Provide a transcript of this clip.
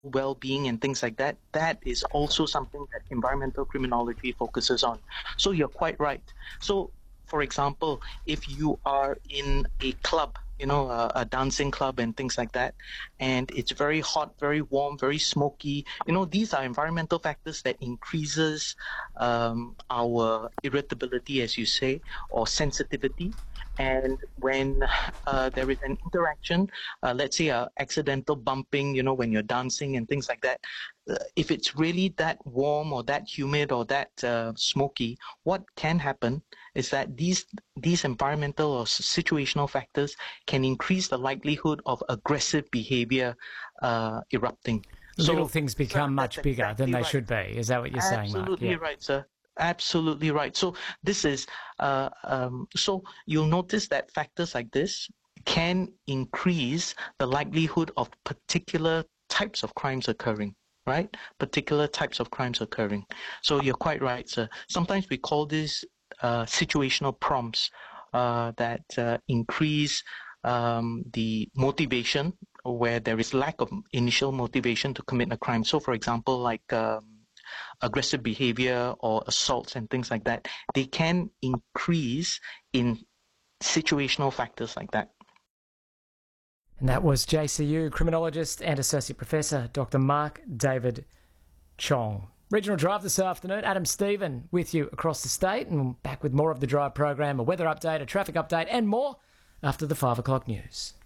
well-being and things like that, that is also something that environmental criminology focuses on. So you're quite right. So, for example, if you are in a club, a dancing club and things like that, and it's very hot, very warm, very smoky, these are environmental factors that increases our irritability, as you say, or sensitivity. And when there is an interaction, let's say accidental bumping, when you're dancing and things like that, if it's really that warm or that humid or that smoky, what can happen is that these environmental or situational factors can increase the likelihood of aggressive behavior erupting. Little things become much bigger exactly than they right. should be. Is that what you're saying, Mark? Absolutely right, sir. Absolutely right. So this is so you'll notice that factors like this can increase the likelihood of particular types of crimes occurring. Right? Particular types of crimes occurring. So you're quite right, sir. Sometimes we call this situational prompts that increase the motivation where there is lack of initial motivation to commit a crime. So, for example, like aggressive behavior or assaults and things like that, they can increase in situational factors like that. And that was JCU criminologist and Associate Professor Dr. Mark David Chong. Regional Drive this afternoon. Adam Stephen with you across the state, and back with more of the Drive program, a weather update, a traffic update and more after the 5 o'clock news.